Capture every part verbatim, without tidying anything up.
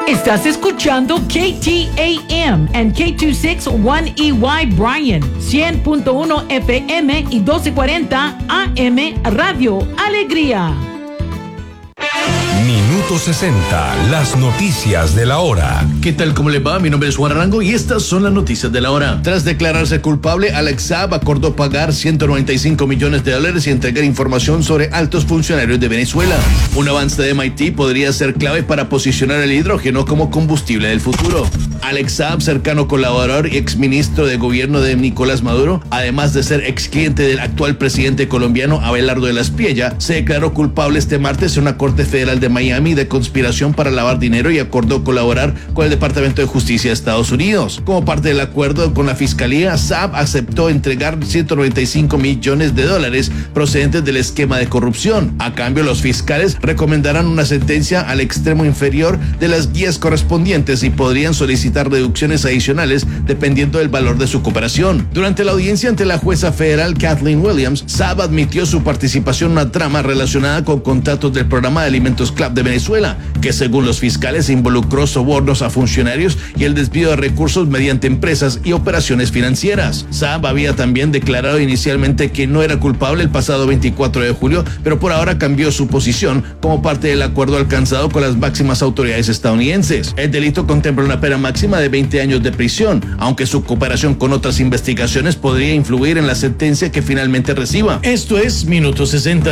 Estás escuchando K T A M and K dos sesenta y uno E Y Bryan, cien punto uno F M y doce cuarenta A M Radio Alegría. Minuto sesenta, las noticias de la hora. ¿Qué tal? ¿Cómo le va? Mi nombre es Juan Arango y estas son las noticias de la hora. Tras declararse culpable, Alex Saab acordó pagar ciento noventa y cinco millones de dólares y entregar información sobre altos funcionarios de Venezuela. Un avance de M I T podría ser clave para posicionar el hidrógeno como combustible del futuro. Alex Saab, cercano colaborador y exministro de gobierno de Nicolás Maduro, además de ser ex cliente del actual presidente colombiano Abelardo de la Espriella, se declaró culpable este martes en una corte federal de Miami de conspiración para lavar dinero y acordó colaborar con el Departamento de Justicia de Estados Unidos. Como parte del acuerdo con la Fiscalía, Saab aceptó entregar ciento noventa y cinco millones de dólares procedentes del esquema de corrupción. A cambio, los fiscales recomendarán una sentencia al extremo inferior de las guías correspondientes y podrían solicitar reducciones adicionales dependiendo del valor de su cooperación. Durante la audiencia ante la jueza federal Kathleen Williams, Saab admitió su participación en una trama relacionada con contratos del programa de alimentos Club de Venezuela, que según los fiscales involucró sobornos a funcionarios y el desvío de recursos mediante empresas y operaciones financieras. Saab había también declarado inicialmente que no era culpable el pasado veinticuatro de julio, pero por ahora cambió su posición como parte del acuerdo alcanzado con las máximas autoridades estadounidenses. El delito contempla una pena máxima de veinte años de prisión, aunque su cooperación con otras investigaciones podría influir en la sentencia que finalmente reciba. Esto es Minuto sesenta.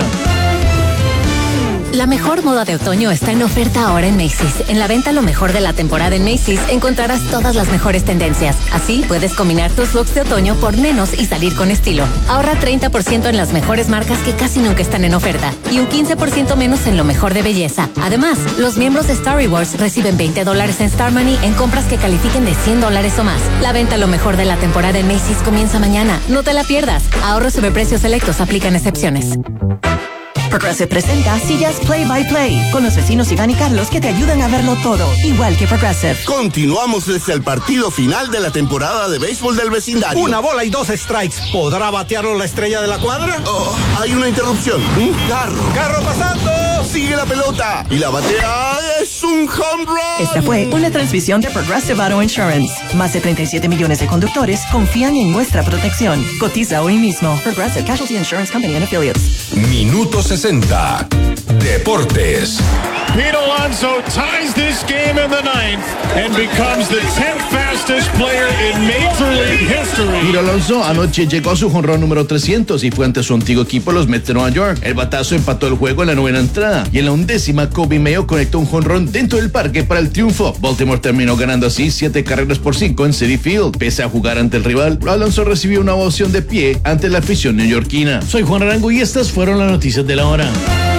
La mejor moda de otoño está en oferta ahora en Macy's. En la venta lo mejor de la temporada en Macy's encontrarás todas las mejores tendencias. Así puedes combinar tus looks de otoño por menos y salir con estilo. Ahorra treinta por ciento en las mejores marcas que casi nunca están en oferta y un quince por ciento menos en lo mejor de belleza. Además, los miembros de Star Rewards reciben veinte dólares en Star Money en compras que califiquen de cien dólares o más. La venta lo mejor de la temporada en Macy's comienza mañana. No te la pierdas. Ahorros sobre precios selectos, aplican excepciones. Progressive presenta Sillas Play by Play con los vecinos Iván y Carlos que te ayudan a verlo todo, igual que Progressive. Continuamos desde el partido final de la temporada de béisbol del vecindario. Una bola y dos strikes. ¿Podrá batearlo la estrella de la cuadra? Oh, hay una interrupción. Un carro. ¡Carro pasando! Sigue la pelota y la batea es un home run. Esta fue una transmisión de Progressive Auto Insurance. Más de treinta y siete millones de conductores confían en nuestra protección. Cotiza hoy mismo. Progressive Casualty Insurance Company and Affiliates. Minuto sesenta. Deportes. Pete Alonso ties this game in the ninth and becomes the tenth fastest player in Major League history. Pete Alonso anoche llegó a su jonrón número trescientos y fue ante su antiguo equipo, los Mets de Nueva York. El batazo empató el juego en la novena entrada y en la undécima Kobe Mayo conectó un jonrón dentro del parque para el triunfo. Baltimore terminó ganando así siete carreras por cinco en Citi Field. Pese a jugar ante el rival, Alonso recibió una ovación de pie ante la afición neoyorquina. Soy Juan Arango y estas fueron las noticias de la hora.